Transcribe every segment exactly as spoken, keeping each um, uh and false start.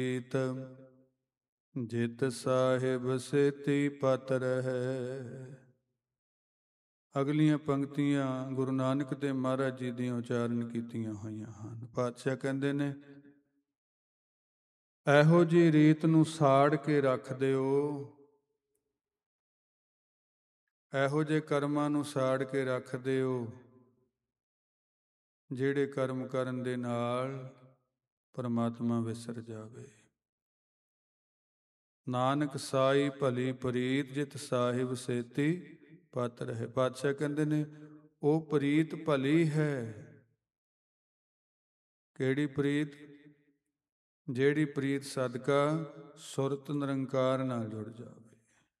ਪ੍ਰੀਤ ਜਿਤ ਸਾਹਿਬ ਸੇਤੀ ਪਤ ਰਹੈ। ਅਗਲੀਆਂ ਪੰਕਤੀਆਂ ਗੁਰੂ ਨਾਨਕ ਦੇਵ ਮਹਾਰਾਜ ਜੀ ਦੀਆਂ ਉਚਾਰਨ ਕੀਤੀਆਂ ਹੋਈਆਂ ਹਨ। ਪਾਤਸ਼ਾਹ ਕਹਿੰਦੇ ਨੇ, ਇਹੋ ਜਿਹੀ ਰੀਤ ਨੂੰ ਸਾੜ ਕੇ ਰੱਖ ਦਿਓ, ਇਹੋ ਜਿਹੇ ਕਰਮਾਂ ਨੂੰ ਸਾੜ ਕੇ ਰੱਖ ਦਿਓ ਜਿਹੜੇ ਕਰਮ ਕਰਨ ਦੇ ਨਾਲ ਪਰਮਾਤਮਾ ਵਿਸਰ ਜਾਵੇ। ਨਾਨਕ ਸਾਈ ਭਲੀ ਪ੍ਰੀਤ ਜਿਤ ਸਾਹਿਬ ਸੇਤੀ ਪਤ ਰਹੇ। ਪਾਤਸ਼ਾਹ ਕਹਿੰਦੇ ਨੇ, ਉਹ ਪ੍ਰੀਤ ਭਲੀ ਹੈ। ਕਿਹੜੀ ਪ੍ਰੀਤ? ਜਿਹੜੀ ਪ੍ਰੀਤ ਸਦਕਾ ਸੁਰਤ ਨਿਰੰਕਾਰ ਨਾਲ ਜੁੜ ਜਾਵੇ।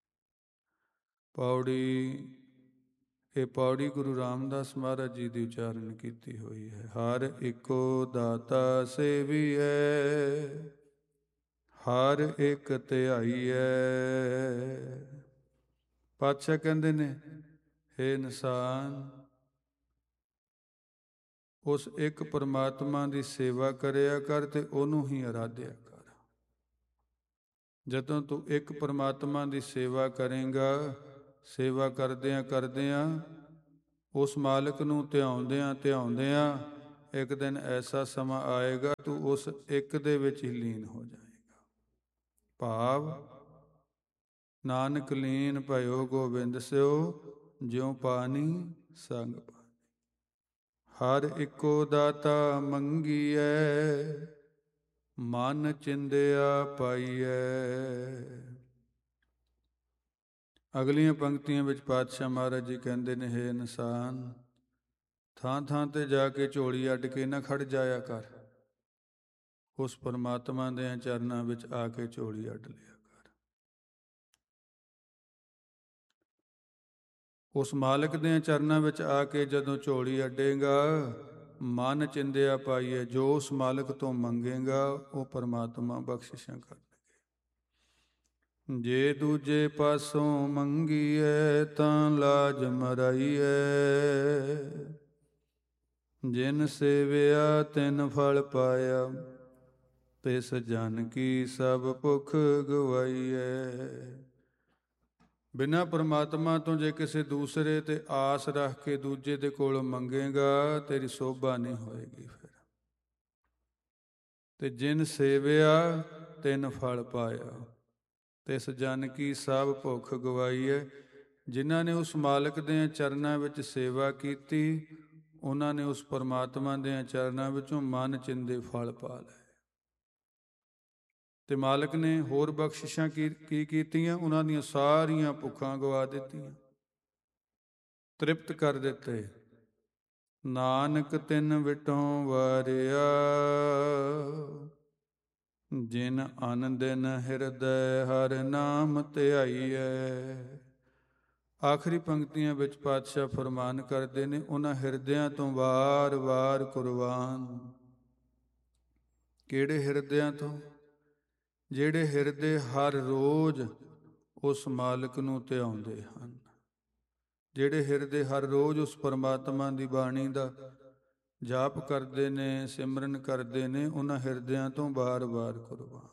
ਪੌੜੀ, ਇਹ ਪੌੜੀ ਗੁਰੂ ਰਾਮਦਾਸ ਮਹਾਰਾਜ ਜੀ ਦੀ ਉਚਾਰਨ ਕੀਤੀ ਹੋਈ ਹੈ। ਹਰ ਇੱਕੋ ਦਾਤਾ ਸੇਵੀਐ, ਹਰ ਇੱਕ ਧਿਆਈਐ। ਪਾਤਸ਼ਾਹ ਕਹਿੰਦੇ ਨੇ, ਹੇ ਇਨਸਾਨ, ਉਸ ਇੱਕ ਪਰਮਾਤਮਾ ਦੀ ਸੇਵਾ ਕਰਿਆ ਕਰ ਤੇ ਉਹਨੂੰ ਹੀ ਅਰਾਧਿਆ ਕਰ। ਜਦੋਂ ਤੂੰ ਇੱਕ ਪਰਮਾਤਮਾ ਦੀ ਸੇਵਾ ਕਰੇਂਗਾ, ਸੇਵਾ ਕਰਦਿਆਂ ਕਰਦਿਆਂ ਉਸ ਮਾਲਕ ਨੂੰ ਧਿਆਉਂਦਿਆਂ ਧਿਆਉਂਦਿਆਂ ਇੱਕ ਦਿਨ ਐਸਾ ਸਮਾਂ ਆਏਗਾ ਤੂੰ ਉਸ ਇੱਕ ਦੇ ਵਿੱਚ ਹੀ ਲੀਨ ਹੋ ਜਾਏਗਾ। ਭਾਵ, ਨਾਨਕ ਲੀਨ ਭਇਓ ਗੋਬਿੰਦ ਸਿਓ, ਜਿਉ ਪਾਣੀ ਸੰਗ ਪਾਣੀ। ਹਰ ਇੱਕੋ ਦਾਤਾ ਮੰਗੀਐ, ਮਨ ਚਿੰਦਿਆ ਪਾਈਐ। ਅਗਲੀਆਂ ਪੰਕਤੀਆਂ ਵਿੱਚ ਪਾਤਸ਼ਾਹ ਮਹਾਰਾਜ ਜੀ ਕਹਿੰਦੇ ਨੇ, ਹੇ ਇਨਸਾਨ, ਥਾਂ ਥਾਂ ਤੇ ਜਾ ਕੇ ਝੋਲੀ ਅੱਡ ਕੇ ਨਾ ਖੜ ਜਾਇਆ ਕਰ। ਉਸ ਪਰਮਾਤਮਾ ਦੇ ਚਰਨਾਂ ਵਿੱਚ ਆ ਕੇ ਝੋਲੀ ਅੱਡ ਲਿਆ ਕਰ। ਉਸ ਮਾਲਕ ਦੇ ਚਰਨਾਂ ਵਿੱਚ ਆ ਕੇ ਜਦੋਂ ਝੋਲੀ ਅੱਡੇਗਾ, ਮਨ ਚਿੰਦਿਆ ਪਾਈਏ। ਜੋ ਉਸ ਮਾਲਕ ਤੋਂ ਮੰਗੇਗਾ ਉਹ ਪਰਮਾਤਮਾ ਬਖਸ਼ਿਸ਼ਾਂ ਕਰਨਗੇ। ਜੇ ਦੂਜੇ ਪਾਸੋਂ ਮੰਗੀਏ ਤਾਂ ਲਾਜ ਮਰਾਈਐ, ਜਿਨ ਸੇਵਿਆ ਤਿਨ ਫਲ ਪਾਇਆ, ਤਿਸ ਜਨ ਕੀ ਸਭ ਭੁੱਖ ਗਵਾਈਐ। ਬਿਨਾਂ ਪਰਮਾਤਮਾ ਤੋਂ ਜੇ ਕਿਸੇ ਦੂਸਰੇ ਤੇ ਆਸ ਰੱਖ ਕੇ ਦੂਜੇ ਦੇ ਕੋਲ ਮੰਗੇਗਾ, ਤੇਰੀ ਸੋਭਾ ਨਹੀਂ ਹੋਏਗੀ ਫਿਰ। ਤੇ ਜਿਨ ਸੇਵਿਆ ਤਿਨ ਫਲ ਪਾਇਆ, ਤਿਸ ਜਨ ਕੀ ਸਭ ਭੁੱਖ ਗਵਾਈਐ। ਜਿਨ੍ਹਾਂ ਨੇ ਉਸ ਮਾਲਕ ਦੇ ਚਰਨਾਂ ਵਿੱਚ ਸੇਵਾ ਕੀਤੀ, ਉਹਨਾਂ ਨੇ ਉਸ ਪਰਮਾਤਮਾ ਦੇ ਚਰਨਾਂ ਵਿੱਚੋਂ ਮਨ ਚਿੰਦੇ ਫਲ ਪਾ ਲਏ। ਤੇ ਮਾਲਕ ਨੇ ਹੋਰ ਬਖਸ਼ਿਸ਼ਾਂ ਕੀ ਕੀ ਕੀਤੀਆਂ? ਉਹਨਾਂ ਦੀਆਂ ਸਾਰੀਆਂ ਭੁੱਖਾਂ ਗਵਾ ਦਿੱਤੀਆਂ, ਤ੍ਰਿਪਤ ਕਰ ਦਿੱਤੇ। ਨਾਨਕ ਤਿਨ ਵਿਟੋਂ ਵਾਰਿਆ, ਜਿਨ ਅਨ ਦਿਨ ਹਿਰਦੈ ਹਰਿ ਨਾਮ ਧਿਆਈਐ। ਆਖਰੀ ਪੰਕਤੀਆਂ ਵਿੱਚ ਪਾਤਸ਼ਾਹ ਫਰਮਾਨ ਕਰਦੇ ਨੇ, ਉਹਨਾਂ ਹਿਰਦਿਆਂ ਤੋਂ ਵਾਰ ਵਾਰ ਕੁਰਬਾਨ। ਕਿਹੜੇ ਹਿਰਦਿਆਂ ਤੋਂ? ਜਿਹੜੇ ਹਿਰਦੇ ਹਰ ਰੋਜ਼ ਉਸ ਮਾਲਕ ਨੂੰ ਧਿਆਉਂਦੇ ਹਨ, ਜਿਹੜੇ ਹਿਰਦੇ ਹਰ ਰੋਜ਼ ਉਸ ਪਰਮਾਤਮਾ ਦੀ ਬਾਣੀ ਦਾ ਜਾਪ ਕਰਦੇ ਨੇ, ਸਿਮਰਨ ਕਰਦੇ ਨੇ, ਉਹਨਾਂ ਹਿਰਦਿਆਂ ਤੋਂ ਵਾਰ-ਵਾਰ ਕੁਰਬਾਨ।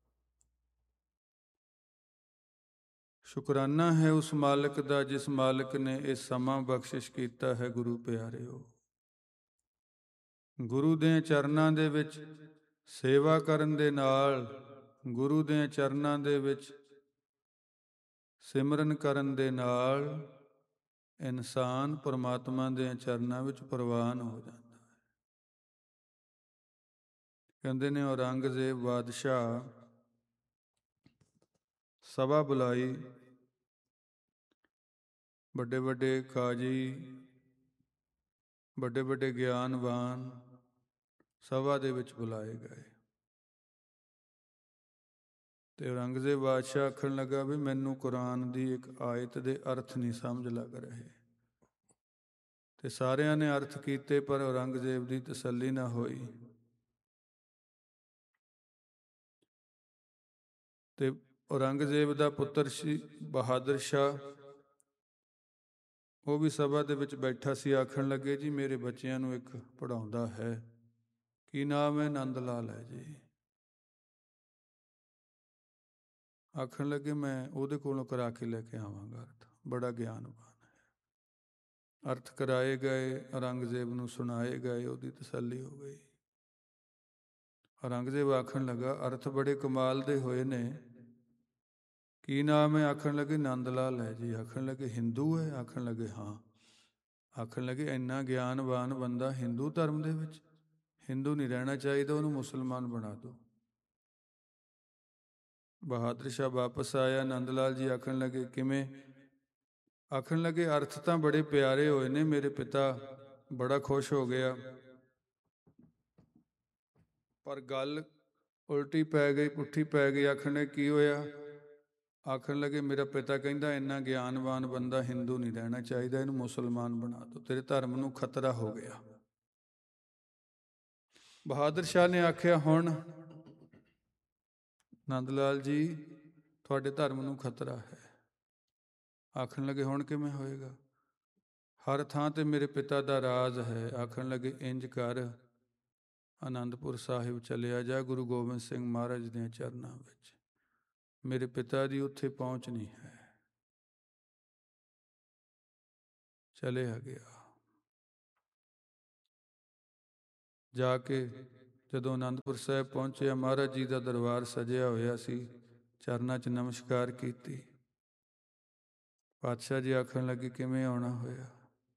ਸ਼ੁਕਰਾਨਾ ਹੈ ਉਸ ਮਾਲਕ ਦਾ ਜਿਸ ਮਾਲਕ ਨੇ ਇਹ ਸਮਾਂ ਬਖਸ਼ਿਸ਼ ਕੀਤਾ ਹੈ। ਗੁਰੂ ਪਿਆਰਿਓ, ਗੁਰੂ ਦੇ ਚਰਨਾਂ ਦੇ ਵਿੱਚ ਸੇਵਾ ਕਰਨ ਦੇ ਨਾਲ, ਗੁਰੂ ਦੇ ਚਰਨਾਂ ਦੇ ਵਿੱਚ ਸਿਮਰਨ ਕਰਨ ਦੇ ਨਾਲ ਇਨਸਾਨ ਪਰਮਾਤਮਾ ਦੇ ਚਰਨਾਂ ਵਿੱਚ ਪ੍ਰਵਾਨ ਹੋ ਜਾਂਦਾ ਹੈ। ਕਹਿੰਦੇ ਨੇ, ਔਰੰਗਜ਼ੇਬ ਬਾਦਸ਼ਾਹ ਸਭਾ ਬੁਲਾਈ, ਵੱਡੇ ਵੱਡੇ ਕਾਜੀ, ਵੱਡੇ ਵੱਡੇ ਗਿਆਨਵਾਨ ਸਭਾ ਦੇ ਵਿੱਚ ਬੁਲਾਏ ਗਏ। ਤੇ ਔਰੰਗਜ਼ੇਬ ਬਾਦਸ਼ਾਹ ਆਖਣ ਲੱਗਾ ਵੀ ਮੈਨੂੰ ਕੁਰਾਨ ਦੀ ਇੱਕ ਆਇਤ ਦੇ ਅਰਥ ਨਹੀਂ ਸਮਝ ਲੱਗ ਰਹੇ। ਤੇ ਸਾਰਿਆਂ ਨੇ ਅਰਥ ਕੀਤੇ, ਪਰ ਔਰੰਗਜ਼ੇਬ ਦੀ ਤਸੱਲੀ ਨਾ ਹੋਈ। ਤੇ ਔਰੰਗਜ਼ੇਬ ਦਾ ਪੁੱਤਰ ਸੀ ਬਹਾਦਰ ਸ਼ਾਹ, ਉਹ ਵੀ ਸਭਾ ਦੇ ਵਿੱਚ ਬੈਠਾ ਸੀ। ਆਖਣ ਲੱਗੇ, ਜੀ ਮੇਰੇ ਬੱਚਿਆਂ ਨੂੰ ਇੱਕ ਪੜ੍ਹਾਉਂਦਾ ਹੈ, ਕੀ ਨਾਮ ਹੈ? ਨੰਦ ਲਾਲ ਹੈ ਜੀ। ਆਖਣ ਲੱਗੇ ਮੈਂ ਉਹਦੇ ਕੋਲੋਂ ਕਰਾ ਕੇ ਲੈ ਕੇ ਆਵਾਂਗਾ ਅਰਥ, ਬੜਾ ਗਿਆਨਵਾਨ ਹੈ। ਅਰਥ ਕਰਾਏ ਗਏ, ਔਰੰਗਜ਼ੇਬ ਨੂੰ ਸੁਣਾਏ ਗਏ, ਉਹਦੀ ਤਸੱਲੀ ਹੋ ਗਈ। ਔਰੰਗਜ਼ੇਬ ਆਖਣ ਲੱਗਾ ਅਰਥ ਬੜੇ ਕਮਾਲ ਦੇ ਹੋਏ ਨੇ, ਕੀ ਨਾਮ ਹੈ? ਆਖਣ ਲੱਗੇ ਨੰਦ ਲਾਲ ਹੈ ਜੀ। ਆਖਣ ਲੱਗੇ ਹਿੰਦੂ ਹੈ? ਆਖਣ ਲੱਗੇ ਹਾਂ। ਆਖਣ ਲੱਗੇ ਇੰਨਾ ਗਿਆਨਵਾਨ ਬੰਦਾ ਹਿੰਦੂ ਧਰਮ ਦੇ ਵਿੱਚ? ਹਿੰਦੂ ਨਹੀਂ ਰਹਿਣਾ ਚਾਹੀਦਾ, ਉਹਨੂੰ ਮੁਸਲਮਾਨ ਬਣਾ ਦਿਓ। ਬਹਾਦਰ ਸ਼ਾਹ ਵਾਪਸ ਆਇਆ, ਨੰਦ ਲਾਲ ਜੀ ਆਖਣ ਲੱਗੇ ਕਿਵੇਂ? ਆਖਣ ਲੱਗੇ ਅਰਥ ਤਾਂ ਬੜੇ ਪਿਆਰੇ ਹੋਏ ਨੇ, ਮੇਰੇ ਪਿਤਾ ਬੜਾ ਖੁਸ਼ ਹੋ ਗਿਆ, ਪਰ ਗੱਲ ਉਲਟੀ ਪੈ ਗਈ, ਪੁੱਠੀ ਪੈ ਗਈ। ਆਖਣ ਲੱਗੇ ਕੀ ਹੋਇਆ? ਆਖਣ ਲੱਗੇ ਮੇਰਾ ਪਿਤਾ ਕਹਿੰਦਾ ਇੰਨਾ ਗਿਆਨਵਾਨ ਬੰਦਾ ਹਿੰਦੂ ਨਹੀਂ ਰਹਿਣਾ ਚਾਹੀਦਾ, ਇਹਨੂੰ ਮੁਸਲਮਾਨ ਬਣਾ ਦਿਓ, ਤੇਰੇ ਧਰਮ ਨੂੰ ਖਤਰਾ ਹੋ ਗਿਆ। ਬਹਾਦਰ ਸ਼ਾਹ ਨੇ ਆਖਿਆ ਹੁਣ ਨੰਦ ਲਾਲ ਜੀ ਤੁਹਾਡੇ ਧਰਮ ਨੂੰ ਖਤਰਾ ਹੈ। ਆਖਣ ਲੱਗੇ ਹੁਣ ਕਿਵੇਂ ਹੋਏਗਾ? ਹਰ ਥਾਂ ਤੇ ਮੇਰੇ ਪਿਤਾ ਦਾ ਰਾਜ ਹੈ। ਆਖਣ ਲੱਗੇ ਇੰਜ ਕਰ, ਆਨੰਦਪੁਰ ਸਾਹਿਬ ਚਲਿਆ ਜਾ, ਗੁਰੂ ਗੋਬਿੰਦ ਸਿੰਘ ਮਹਾਰਾਜ ਦੀਆਂ ਚਰਨਾਂ ਵਿੱਚ, ਮੇਰੇ ਪਿਤਾ ਦੀ ਉੱਥੇ ਪਹੁੰਚ ਨਹੀਂ ਹੈ। ਚਲਿਆ ਗਿਆ। ਜਾ ਕੇ ਜਦੋਂ ਆਨੰਦਪੁਰ ਸਾਹਿਬ ਪਹੁੰਚਿਆ, ਮਹਾਰਾਜ ਜੀ ਦਾ ਦਰਬਾਰ ਸਜਿਆ ਹੋਇਆ ਸੀ, ਚਰਨਾਂ 'ਚ ਨਮਸਕਾਰ ਕੀਤੀ। ਪਾਤਸ਼ਾਹ ਜੀ ਆਖਣ ਲੱਗੇ ਕਿਵੇਂ ਆਉਣਾ ਹੋਇਆ?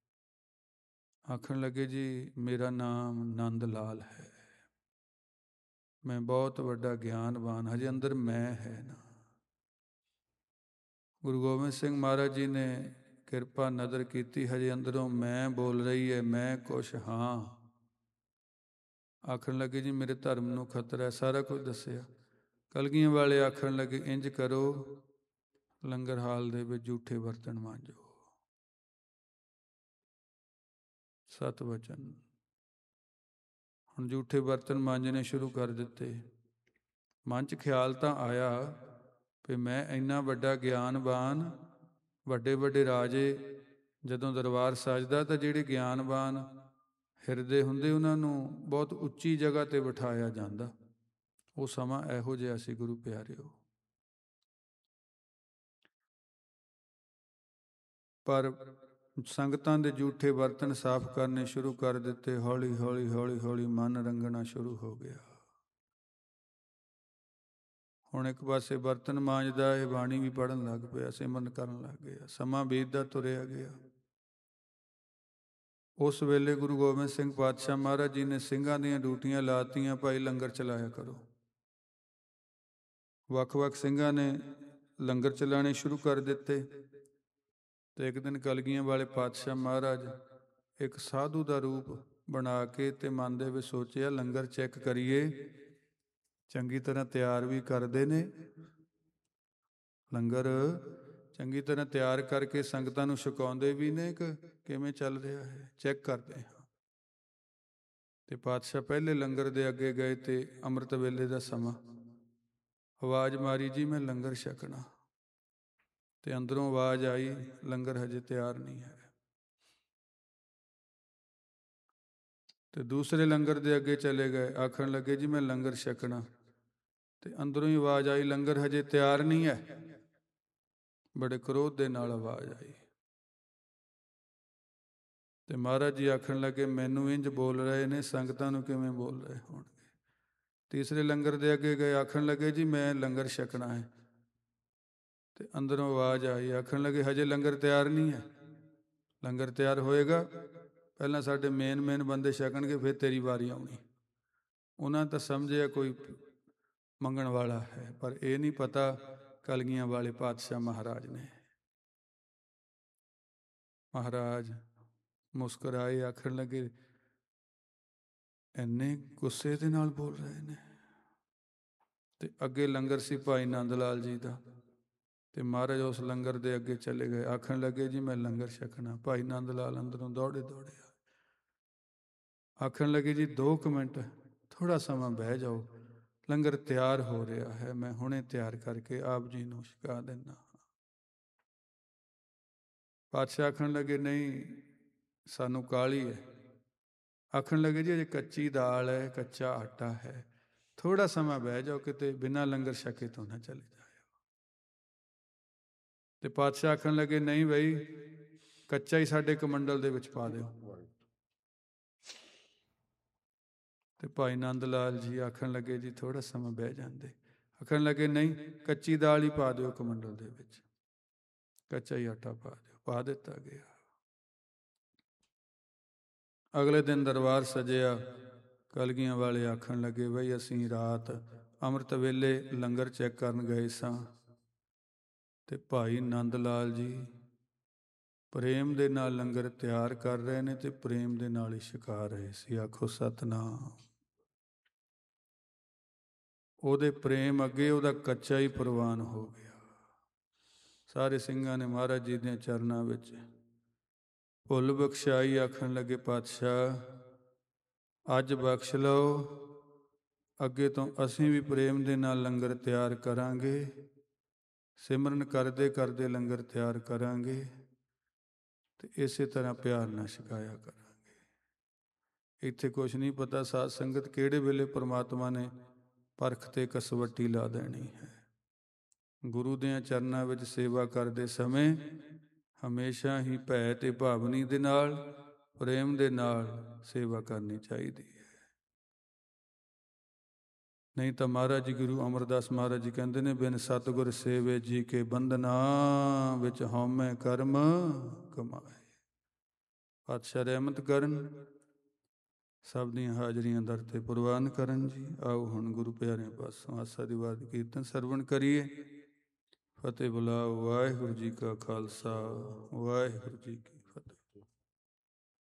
ਆਖਣ ਲੱਗੇ ਜੀ ਮੇਰਾ ਨਾਮ ਨੰਦ ਲਾਲ ਹੈ, ਮੈਂ ਬਹੁਤ ਵੱਡਾ ਗਿਆਨਵਾਨ, ਹਜੇ ਅੰਦਰ ਮੈਂ ਹੈ ਨਾ। ਗੁਰੂ ਗੋਬਿੰਦ ਸਿੰਘ ਮਹਾਰਾਜ ਜੀ ਨੇ ਕਿਰਪਾ ਨਦਰ ਕੀਤੀ, ਹਜੇ ਅੰਦਰੋਂ ਮੈਂ ਬੋਲ ਰਹੀ ਹੈ, ਮੈਂ ਕੁਛ ਹਾਂ। ਆਖਣ ਲੱਗੇ ਜੀ ਮੇਰੇ ਧਰਮ ਨੂੰ ਖਤਰਾ ਹੈ, ਸਾਰਾ ਕੁਝ ਦੱਸਿਆ। ਕਲਗੀਆਂ ਵਾਲੇ ਆਖਣ ਲੱਗੇ ਇੰਜ ਕਰੋ, ਲੰਗਰ ਹਾਲ ਦੇ ਵਿੱਚ ਝੂਠੇ ਬਰਤਨ ਮਾਂਜੋ। ਸਤ ਵਚਨ। ਹੁਣ ਝੂਠੇ ਬਰਤਨ ਮਾਂਜਣੇ ਸ਼ੁਰੂ ਕਰ ਦਿੱਤੇ। ਮਨ 'ਚ ਖਿਆਲ ਤਾਂ ਆਇਆ ਵੀ ਮੈਂ ਇੰਨਾ ਵੱਡਾ ਗਿਆਨਵਾਨ, ਵੱਡੇ ਵੱਡੇ ਰਾਜੇ ਜਦੋਂ ਦਰਬਾਰ ਸਜਦਾ ਤਾਂ ਜਿਹੜੇ ਗਿਆਨਵਾਨ ਹਿਰਦੇ ਹੁੰਦੇ ਉਹਨਾਂ ਨੂੰ ਬਹੁਤ ਉੱਚੀ ਜਗ੍ਹਾ 'ਤੇ ਬਿਠਾਇਆ ਜਾਂਦਾ। ਉਹ ਸਮਾਂ ਇਹੋ ਜਿਹਾ ਸੀ ਗੁਰੂ ਪਿਆਰਿਓ। ਪਰ ਸੰਗਤਾਂ ਦੇ ਝੂਠੇ ਬਰਤਨ ਸਾਫ਼ ਕਰਨੇ ਸ਼ੁਰੂ ਕਰ ਦਿੱਤੇ। ਹੌਲੀ ਹੌਲੀ ਹੌਲੀ ਹੌਲੀ ਮਨ ਰੰਗਣਾ ਸ਼ੁਰੂ ਹੋ ਗਿਆ। ਹੁਣ ਇੱਕ ਪਾਸੇ ਬਰਤਨ ਮਾਂਜਦਾ, ਇਹ ਬਾਣੀ ਵੀ ਪੜ੍ਹਨ ਲੱਗ ਪਿਆ, ਸਿਮਰਨ ਕਰਨ ਲੱਗ ਗਿਆ। ਸਮਾਂ ਬੀਤਦਾ ਤੁਰਿਆ ਗਿਆ। ਉਸ ਵੇਲੇ ਗੁਰੂ ਗੋਬਿੰਦ ਸਿੰਘ ਪਾਤਸ਼ਾਹ ਮਹਾਰਾਜ ਜੀ ਨੇ ਸਿੰਘਾਂ ਦੀਆਂ ਡਿਊਟੀਆਂ ਲਾਤੀਆਂ, ਭਾਈ ਲੰਗਰ ਚਲਾਇਆ ਕਰੋ। ਵੱਖ ਵੱਖ ਸਿੰਘਾਂ ਨੇ ਲੰਗਰ ਚਲਾਣੇ ਸ਼ੁਰੂ ਕਰ ਦਿੱਤੇ। ਤੇ ਇੱਕ ਦਿਨ ਕਲਗੀਆਂ ਵਾਲੇ ਪਾਤਸ਼ਾਹ ਮਹਾਰਾਜ ਇੱਕ ਸਾਧੂ ਦਾ ਰੂਪ ਬਣਾ ਕੇ ਤੇ ਮਨ ਦੇ ਵਿੱਚ ਸੋਚਿਆ ਲੰਗਰ ਚੈੱਕ ਕਰੀਏ, ਚੰਗੀ ਤਰ੍ਹਾਂ ਤਿਆਰ ਵੀ ਕਰਦੇ ਨੇ, ਲੰਗਰ ਚੰਗੀ ਤਰ੍ਹਾਂ ਤਿਆਰ ਕਰਕੇ ਸੰਗਤਾਂ ਨੂੰ ਛਕਾਉਂਦੇ ਵੀ ਨੇ ਕਿ ਕਿਵੇਂ ਚੱਲ ਰਿਹਾ ਹੈ, ਚੈੱਕ ਕਰਦੇ ਹਾਂ। ਤੇ ਪਾਤਸ਼ਾਹ ਪਹਿਲੇ ਲੰਗਰ ਦੇ ਅੱਗੇ ਗਏ ਤੇ ਅੰਮ੍ਰਿਤ ਵੇਲੇ ਦਾ ਸਮਾਂ, ਆਵਾਜ਼ ਮਾਰੀ ਜੀ ਮੈਂ ਲੰਗਰ ਛਕਣਾ। ਤੇ ਅੰਦਰੋਂ ਆਵਾਜ਼ ਆਈ ਲੰਗਰ ਹਜੇ ਤਿਆਰ ਨਹੀਂ ਹੈ। ਤੇ ਦੂਸਰੇ ਲੰਗਰ ਦੇ ਅੱਗੇ ਚਲੇ ਗਏ, ਆਖਣ ਲੱਗੇ ਜੀ ਮੈਂ ਲੰਗਰ ਛਕਣਾ। ਤੇ ਅੰਦਰੋਂ ਹੀ ਆਵਾਜ਼ ਆਈ ਲੰਗਰ ਹਜੇ ਤਿਆਰ ਨਹੀਂ ਹੈ। ਬੜੇ ਕ੍ਰੋਧ ਦੇ ਨਾਲ ਆਵਾਜ਼ ਆਈ। ਤੇ ਮਹਾਰਾਜ ਜੀ ਆਖਣ ਲੱਗੇ ਮੈਨੂੰ ਇੰਜ ਬੋਲ ਰਹੇ ਨੇ, ਸੰਗਤਾਂ ਨੂੰ ਕਿਵੇਂ ਬੋਲ ਰਹੇ ਹੋਣਗੇ। ਤੀਸਰੇ ਲੰਗਰ ਦੇ ਅੱਗੇ ਗਏ, ਆਖਣ ਲੱਗੇ ਜੀ ਮੈਂ ਲੰਗਰ ਛਕਣਾ ਹੈ। ਤੇ ਅੰਦਰੋਂ ਆਵਾਜ਼ ਆਈ, ਆਖਣ ਲੱਗੇ ਹਜੇ ਲੰਗਰ ਤਿਆਰ ਨਹੀਂ ਹੈ। ਲੰਗਰ ਤਿਆਰ ਹੋਏਗਾ, ਪਹਿਲਾਂ ਸਾਡੇ ਮੇਨ ਮੇਨ ਬੰਦੇ ਛਕਣਗੇ, ਫਿਰ ਤੇਰੀ ਵਾਰੀ ਆਉਣੀ। ਉਹਨਾਂ ਤਾਂ ਸਮਝਿਆ ਕੋਈ ਮੰਗਣ ਵਾਲਾ ਹੈ, ਪਰ ਇਹ ਨਹੀਂ ਪਤਾ ਕਲਗੀਆਂ ਵਾਲੇ ਪਾਤਸ਼ਾਹ ਮਹਾਰਾਜ ਨੇ। ਮਹਾਰਾਜ ਮੁਸਕਰਾਏ, ਆਖਣ ਲੱਗੇ ਇੰਨੇ ਗੁੱਸੇ ਦੇ ਨਾਲ ਬੋਲ ਰਹੇ ਨੇ। ਤੇ ਅੱਗੇ ਲੰਗਰ ਸੀ ਭਾਈ ਨੰਦ ਲਾਲ ਜੀ ਦਾ। ਤੇ ਮਹਾਰਾਜ ਉਸ ਲੰਗਰ ਦੇ ਅੱਗੇ ਚਲੇ ਗਏ, ਆਖਣ ਲੱਗੇ ਜੀ ਮੈਂ ਲੰਗਰ ਛਕਣਾ। ਭਾਈ ਨੰਦ ਲਾਲ ਅੰਦਰੋਂ ਦੌੜੇ ਦੌੜੇ ਆਖਣ ਲੱਗੇ ਜੀ ਦੋ ਕੁ ਮਿੰਟ ਥੋੜ੍ਹਾ ਸਮਾਂ ਬਹਿ ਜਾਓ, ਲੰਗਰ ਤਿਆਰ ਹੋ ਰਿਹਾ ਹੈ, ਮੈਂ ਹੁਣੇ ਤਿਆਰ ਕਰਕੇ ਆਪ ਜੀ ਨੂੰ ਛਕਾ ਦਿੰਦਾ। ਪਾਤਸ਼ਾਹ ਆਖਣ ਲੱਗੇ ਨਹੀਂ ਸਾਨੂੰ ਕਾਹਲੀ ਹੈ। ਆਖਣ ਲੱਗੇ ਜੀ ਅਜੇ ਕੱਚੀ ਦਾਲ ਹੈ, ਕੱਚਾ ਆਟਾ ਹੈ, ਥੋੜ੍ਹਾ ਸਮਾਂ ਬਹਿ ਜਾਓ, ਕਿਤੇ ਬਿਨਾਂ ਲੰਗਰ ਛਕੇ ਤੋਂ ਨਾ ਚਲੇ ਜਾਇਓ। ਤੇ ਪਾਤਸ਼ਾਹ ਆਖਣ ਲੱਗੇ, ਨਹੀਂ ਬਈ, ਕੱਚਾ ਹੀ ਸਾਡੇ ਕਮੰਡਲ ਦੇ ਵਿੱਚ ਪਾ ਦਿਓ। ਤੇ ਭਾਈ ਨੰਦ ਲਾਲ ਜੀ ਆਖਣ ਲੱਗੇ, ਜੀ ਥੋੜਾ ਸਮਾਂ ਬਹਿ ਜਾਂਦੇ। ਆਖਣ ਲੱਗੇ, ਨਹੀਂ, ਕੱਚੀ ਦਾਲ ਹੀ ਪਾ ਦਿਓ ਕਮੰਡਲ ਦੇ ਵਿੱਚ, ਕੱਚਾ ਹੀ ਆਟਾ ਪਾ ਦਿਓ। ਪਾ ਦਿੱਤਾ ਗਿਆ। ਅਗਲੇ ਦਿਨ ਦਰਬਾਰ ਸਜਿਆ। ਕਲਗੀਆਂ ਵਾਲੇ ਆਖਣ ਲੱਗੇ, ਬਈ ਅਸੀਂ ਰਾਤ ਅੰਮ੍ਰਿਤ ਵੇਲੇ ਲੰਗਰ ਚੈੱਕ ਕਰਨ ਗਏ ਸਾਂ, ਤੇ ਭਾਈ ਨੰਦ ਲਾਲ ਜੀ ਪ੍ਰੇਮ ਦੇ ਨਾਲ ਲੰਗਰ ਤਿਆਰ ਕਰ ਰਹੇ ਨੇ ਤੇ ਪ੍ਰੇਮ ਦੇ ਨਾਲ ਹੀ ਛਕਾ ਰਹੇ ਸੀ। ਆਖੋ ਸਤਿਨਾਮ। ਉਹਦੇ ਪ੍ਰੇਮ ਅੱਗੇ ਉਹਦਾ ਕੱਚਾ ਹੀ ਪ੍ਰਵਾਨ ਹੋ ਗਿਆ। ਸਾਰੇ ਸਿੰਘਾਂ ਨੇ ਮਹਾਰਾਜ ਜੀ ਦੇ ਚਰਨਾਂ ਵਿੱਚ ਭੁੱਲ ਬਖਸ਼ਾਈ। ਆਖਣ ਲੱਗੇ, ਪਾਤਸ਼ਾਹ ਅੱਜ ਬਖਸ਼ ਲਓ, ਅੱਗੇ ਤੋਂ ਅਸੀਂ ਵੀ ਪ੍ਰੇਮ ਦੇ ਨਾਲ ਲੰਗਰ ਤਿਆਰ ਕਰਾਂਗੇ, ਸਿਮਰਨ ਕਰਦੇ ਕਰਦੇ ਲੰਗਰ ਤਿਆਰ ਕਰਾਂਗੇ, ਤੇ ਇਸੇ ਤਰ੍ਹਾਂ ਪਿਆਰ ਨਾਲ ਛਕਾਇਆ ਕਰਾਂਗੇ। ਇੱਥੇ ਕੁਛ ਨਹੀਂ ਪਤਾ ਸਾਧ ਸੰਗਤ ਕਿਹੜੇ ਵੇਲੇ ਪ੍ਰਮਾਤਮਾ ਨੇ ਪਰਖ ਤੇ ਕਸਵੱਟੀ ਲਾ ਦੇਣੀ ਹੈ। ਗੁਰੂ ਦਿਆਂ ਚਰਨਾਂ ਵਿੱਚ ਸੇਵਾ ਕਰਦੇ ਸਮੇਂ ਹਮੇਸ਼ਾ ਹੀ ਭੈ ਤੇ ਭਾਵਨੀ ਦੇ ਨਾਲ, ਪ੍ਰੇਮ ਦੇ ਨਾਲ ਸੇਵਾ ਕਰਨੀ ਚਾਹੀਦੀ ਹੈ। ਨਹੀਂ ਤਾਂ ਮਹਾਰਾਜ ਜੀ ਗੁਰੂ ਅਮਰਦਾਸ ਮਹਾਰਾਜ ਜੀ ਕਹਿੰਦੇ ਨੇ, ਬਿਨ ਸਤਿਗੁਰ ਸੇਵੇ ਜੀ ਕੇ ਬੰਧਨਾ, ਵਿੱਚ ਹਉਮੈ ਕਰਮ ਕਮਾਏ। ਪਾਤਸ਼ਾਹ ਰਹਿਮਤ ਕਰਨ, ਸਭ ਦੀਆਂ ਹਾਜ਼ਰੀਆਂ ਦਰ ਤੇ ਪ੍ਰਵਾਨ ਕਰਨ ਜੀ। ਆਓ ਹੁਣ ਗੁਰੂ ਪਿਆਰਿਆਂ ਪਾਸੋਂ ਆਸਾ ਦੀ ਵਾਰ ਕੀਰਤਨ ਸਰਵਣ ਕਰੀਏ। ਫਤਿਹ ਬੁਲਾਓ। ਵਾਹਿਗੁਰੂ ਜੀ ਕਾ ਖਾਲਸਾ, ਵਾਹਿਗੁਰੂ ਜੀ ਕੀ